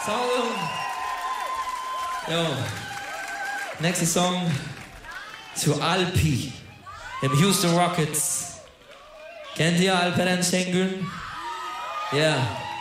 Sound. Jo. Nächster Song zu Alpi, dem Houston Rockets. Kennt ihr Alperen Şengün? Ja. Yeah.